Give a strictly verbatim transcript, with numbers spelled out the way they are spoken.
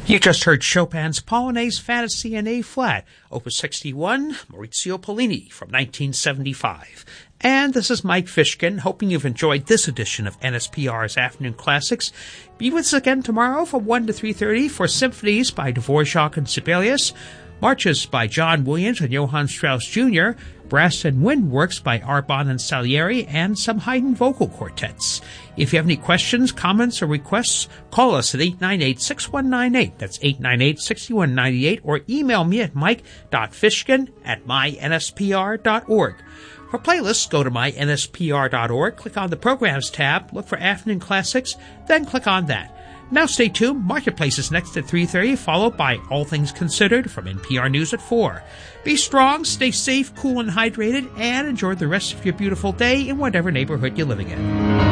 You just heard Chopin's Polonaise Fantasy in A-flat, Opus sixty-one, Maurizio Pollini from nineteen seventy-five. And this is Mike Fishkin, hoping you've enjoyed this edition of N S P R's Afternoon Classics. Be with us again tomorrow from one to three thirty for symphonies by Dvorak and Sibelius, marches by John Williams and Johann Strauss Junior, brass and wind works by Arbon and Salieri, and some Haydn vocal quartets. If you have any questions, comments, or requests, call us at eight nine eight, six one nine eight. That's eight nine eight, six one nine eight, or email me at mike.fishkin at my n s p r dot org. For playlists, go to my n s p r dot org, click on the Programs tab, look for Afternoon Classics, then click on that. Now stay tuned. Marketplace is next at three thirty, followed by All Things Considered from N P R News at four. Be strong, stay safe, cool, and hydrated, and enjoy the rest of your beautiful day in whatever neighborhood you're living in.